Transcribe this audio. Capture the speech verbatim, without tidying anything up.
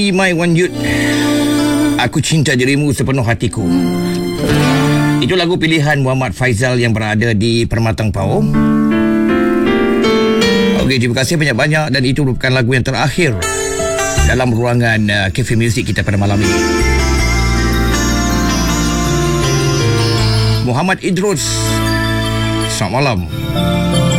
My One Youth, Aku Cinta Dirimu Sepenuh Hatiku. Itu lagu pilihan Muhammad Faizal yang berada di Permatang Pau. Okey, terima kasih banyak-banyak. Dan itu merupakan lagu yang terakhir dalam ruangan uh, Cafe Music kita pada malam ini. Muhammad Idrus, selamat malam.